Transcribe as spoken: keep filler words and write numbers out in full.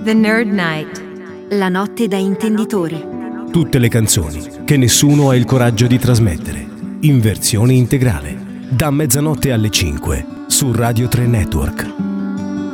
The Nerd Night. La notte da intenditori. Tutte le canzoni che nessuno ha il coraggio di trasmettere, in versione integrale, da mezzanotte alle cinque su Radio tre Network.